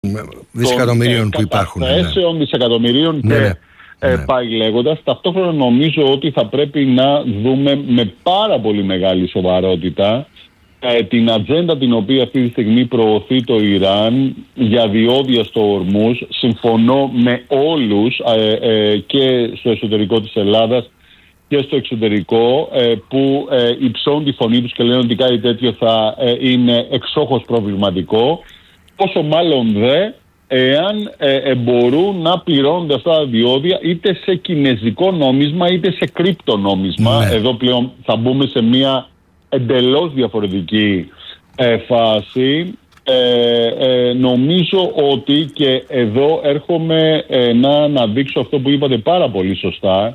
δισεκατομμυρίων που υπάρχουν. Καταθέσεων, δισεκατομμυρίων και πάει λέγοντας. Ταυτόχρονα νομίζω ότι θα πρέπει να δούμε με πάρα πολύ μεγάλη σοβαρότητα την ατζέντα την οποία αυτή τη στιγμή προωθεί το Ιράν για διόδια στο Ορμούζ. Συμφωνώ με όλους και στο εσωτερικό της Ελλάδας και στο εξωτερικό που υψώνουν τη φωνή τους και λένε ότι κάτι τέτοιο θα είναι εξόχως προβληματικό. Πόσο μάλλον εάν μπορούν να πληρώνονται αυτά τα διόδια είτε σε κινεζικό νόμισμα είτε σε κρυπτονόμισμα. Εδώ πλέον θα μπούμε σε μια εντελώς διαφορετική φάση. Νομίζω ότι, και εδώ έρχομαι να αναδείξω αυτό που είπατε πάρα πολύ σωστά,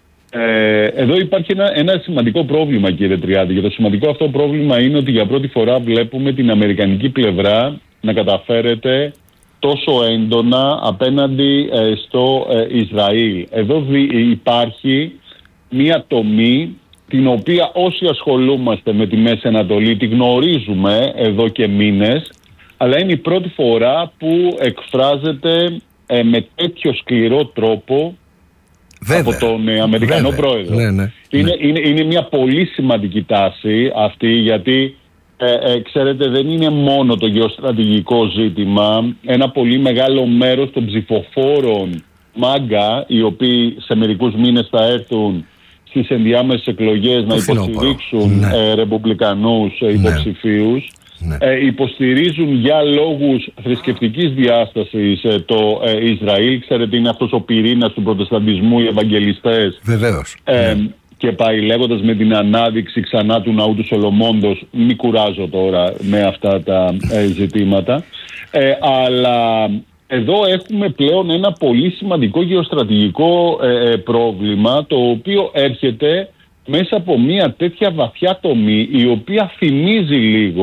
εδώ υπάρχει ένα σημαντικό πρόβλημα, κύριε Τριάντη, και το σημαντικό αυτό πρόβλημα είναι ότι για πρώτη φορά βλέπουμε την αμερικανική πλευρά να καταφέρεται τόσο έντονα απέναντι στο Ισραήλ. Εδώ υπάρχει μια τομή την οποία όσοι ασχολούμαστε με τη Μέση Ανατολή τη γνωρίζουμε εδώ και μήνες, αλλά είναι η πρώτη φορά που εκφράζεται με τέτοιο σκληρό τρόπο από τον Αμερικανό πρόεδρο. Είναι μια πολύ σημαντική τάση αυτή, γιατί ξέρετε, δεν είναι μόνο το γεωστρατηγικό ζήτημα. Ένα πολύ μεγάλο μέρος των ψηφοφόρων MAGA, οι οποίοι σε μερικούς μήνες θα έρθουν στις ενδιάμεσες εκλογές να υποστηρίξουν ρεπουμπλικανούς υποψηφίους, υποστηρίζουν για λόγους θρησκευτικής διάστασης το Ισραήλ. Ξέρετε, είναι αυτός ο πυρήνας του προτεσταντισμού, οι Ευαγγελιστές. Βεβαίως. Και πάει λέγοντας με την ανάδειξη ξανά του ναού του Σολομώντος. Μη κουράζω τώρα με αυτά τα ζητήματα. Αλλά εδώ έχουμε πλέον ένα πολύ σημαντικό γεωστρατηγικό πρόβλημα, το οποίο έρχεται μέσα από μια τέτοια βαθιά τομή, η οποία θυμίζει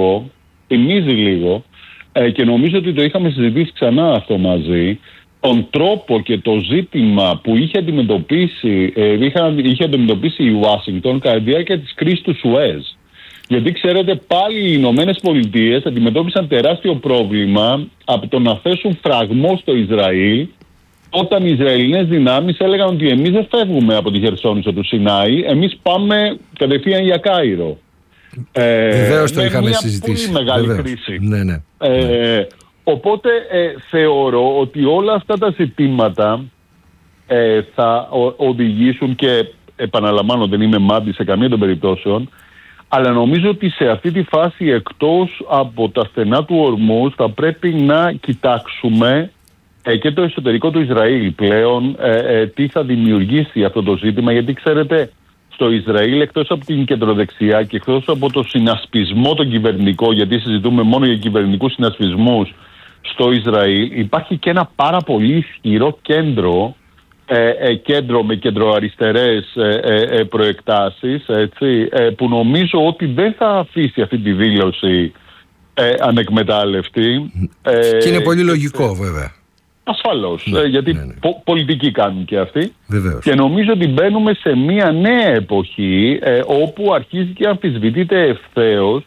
λίγο και νομίζω ότι το είχαμε συζητήσει ξανά αυτό μαζί, τον τρόπο και το ζήτημα που είχε αντιμετωπίσει η Ουάσιγκτον κατά τη διάρκεια της κρίσης του Σουέζ. Γιατί ξέρετε, πάλι οι Ηνωμένες Πολιτείες αντιμετώπισαν τεράστιο πρόβλημα από το να θέσουν φραγμό στο Ισραήλ, όταν οι Ισραηλινές δυνάμεις έλεγαν ότι εμείς δεν φεύγουμε από τη Χερσόνησο του Σινάη, εμείς πάμε κατευθείαν για Κάιρο. Βεβαίως το είχαμε συζητήσει. Πολύ μεγάλη κρίση. Ναι. Οπότε θεωρώ ότι όλα αυτά τα ζητήματα θα οδηγήσουν, και επαναλαμβάνω, δεν είμαι μάντη σε καμία των περιπτώσεων, αλλά νομίζω ότι σε αυτή τη φάση, εκτός από τα στενά του Ορμούζ, θα πρέπει να κοιτάξουμε και το εσωτερικό του Ισραήλ πλέον, τι θα δημιουργήσει αυτό το ζήτημα, γιατί ξέρετε, στο Ισραήλ, εκτός από την κεντροδεξιά και εκτός από το συνασπισμό τον κυβερνικό, γιατί συζητούμε μόνο για κυβερνικούς συνασπισμούς στο Ισραήλ, υπάρχει και ένα πάρα πολύ ισχυρό κέντρο με κεντροαριστερές προεκτάσεις, που νομίζω ότι δεν θα αφήσει αυτή τη δήλωση ανεκμετάλλευτη. Και είναι πολύ λογικό, βέβαια. Ασφαλώς, γιατί πολιτικοί κάνουν και αυτοί. Βεβαίως. Και νομίζω ότι μπαίνουμε σε μια νέα εποχή όπου αρχίζει και αμφισβητείται ευθέως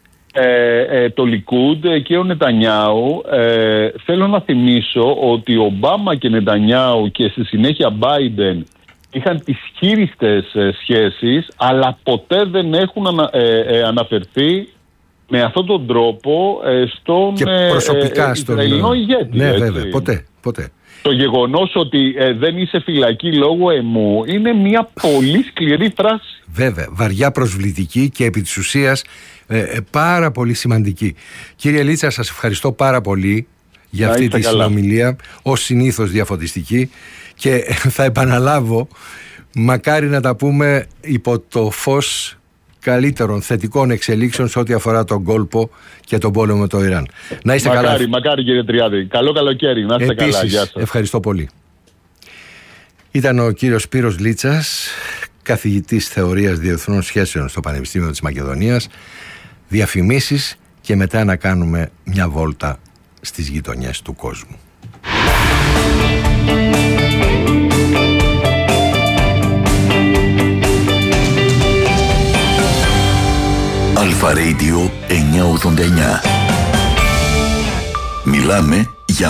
το Λικούντ και ο Νετανιάου. Θέλω να θυμίσω ότι ο Ομπάμα και Νετανιάου και στη συνέχεια Μπάιντεν είχαν τις χείριστες σχέσεις, αλλά ποτέ δεν έχουν αναφερθεί με αυτόν τον τρόπο στον Ισραηλινό ηγέτη. Ναι, βέβαια, ποτέ. Το γεγονός ότι δεν είσαι φυλακή λόγω αιμού είναι μια πολύ σκληρή φράση. Βέβαια, βαριά προσβλητική και επί της ουσίας πάρα πολύ σημαντική. Κύριε Λίτσα, σας ευχαριστώ πάρα πολύ για αυτή τη συνομιλία, ως συνήθως διαφωτιστική, και θα επαναλάβω, μακάρι να τα πούμε υπό το φως καλύτερων θετικών εξελίξεων σε ό,τι αφορά τον κόλπο και τον πόλεμο με το Ιράν. Να είστε καλά. Μακάρι κύριε Τριάδη. Καλό καλοκαίρι. Να είστε καλά. Γεια σας. Ευχαριστώ πολύ. Ήταν ο κύριος Σπύρος Λίτσας, καθηγητής θεωρίας διεθνών σχέσεων στο Πανεπιστήμιο της Μακεδονίας. Διαφημίσεις και μετά να κάνουμε μια βόλτα στις γειτονιές του κόσμου. Αλφα Radio 989. Μιλάμε